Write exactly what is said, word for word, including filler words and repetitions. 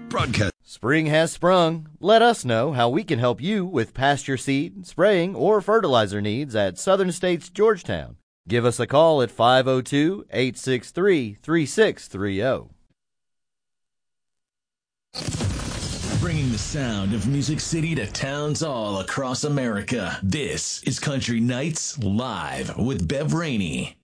Broadcast. Spring has sprung. Let us know how we can help you with pasture seed, spraying, or fertilizer needs at Southern States Georgetown. Give us a call at five oh two, eight six three, three six three oh. Bringing the sound of Music City to towns all across America. This is Country Nights Live with Bev Rainey.